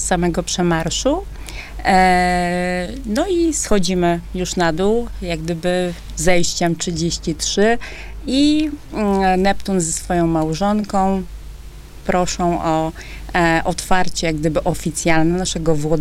samego przemarszu. No i schodzimy już na dół, jak gdyby zejściem 33 i Neptun ze swoją małżonką proszą o otwarcie jak gdyby oficjalne naszego Włodarza